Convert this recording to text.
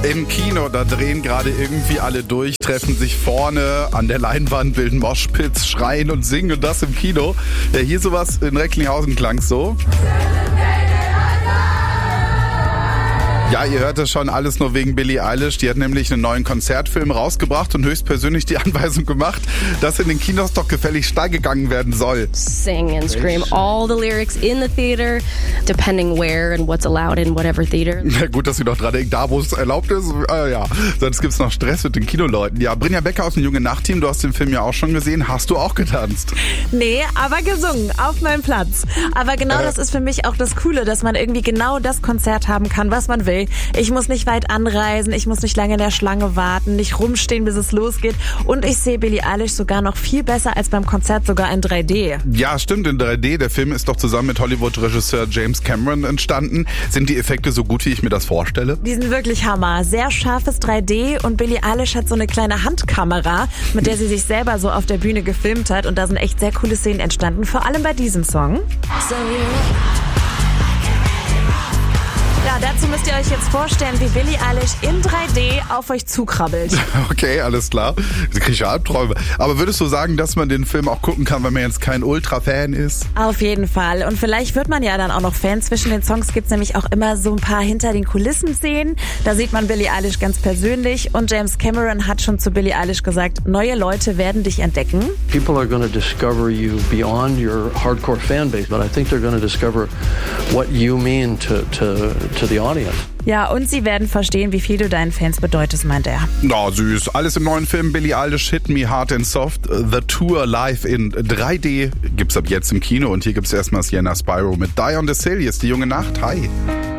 Im Kino, da drehen gerade irgendwie alle durch, treffen sich vorne an der Leinwand, bilden Moshpits, schreien und singen und das im Kino. Ja, hier sowas in Recklinghausen klang so. Ja, ihr hört das schon, alles nur wegen Billie Eilish. Die hat nämlich einen neuen Konzertfilm rausgebracht und höchstpersönlich die Anweisung gemacht, dass in den Kinos doch gefällig steil gegangen werden soll. Sing and scream all the lyrics in the theater, depending where and what's allowed in whatever theater. Ja, gut, dass sie doch dran denken, da wo es erlaubt ist. Ja, sonst gibt's noch Stress mit den Kinoleuten. Ja, Brinja Becker aus dem Junge Nacht-Team, du hast den Film ja auch schon gesehen. Hast du auch getanzt? Nee, aber gesungen, auf meinem Platz. Aber genau das ist für mich auch das Coole, dass man irgendwie genau das Konzert haben kann, was man will. Ich muss nicht weit anreisen, ich muss nicht lange in der Schlange warten, nicht rumstehen, bis es losgeht. Und ich sehe Billie Eilish sogar noch viel besser als beim Konzert, sogar in 3D. Ja, stimmt, in 3D. Der Film ist doch zusammen mit Hollywood-Regisseur James Cameron entstanden. Sind die Effekte so gut, wie ich mir das vorstelle? Die sind wirklich Hammer. Sehr scharfes 3D und Billie Eilish hat so eine kleine Handkamera, mit der sie sich selber so auf der Bühne gefilmt hat. Und da sind echt sehr coole Szenen entstanden, vor allem bei diesem Song. Ja, dazu müsst ihr euch jetzt vorstellen, wie Billie Eilish in 3D auf euch zukrabbelt. Okay, alles klar. Da kriege ich Albträume. Aber würdest du sagen, dass man den Film auch gucken kann, wenn man jetzt kein Ultra-Fan ist? Auf jeden Fall. Und vielleicht wird man ja dann auch noch Fan. Zwischen den Songs gibt's nämlich auch immer so ein paar Hinter-den-Kulissen-Szenen. Da sieht man Billie Eilish ganz persönlich. Und James Cameron hat schon zu Billie Eilish gesagt, neue Leute werden dich entdecken. People are going to discover you beyond your hardcore fanbase, but I think they're going to discover what you mean to the audience. Ja, und sie werden verstehen, wie viel du deinen Fans bedeutest, meint er. Na, süß. Alles im neuen Film Billie Eilish, Hit Me Hard and Soft. The Tour live in 3D gibt's ab jetzt im Kino. Und hier gibt's erstmal Sienna Spyro mit Die on the Hill. Hier ist die Junge Nacht. Hi.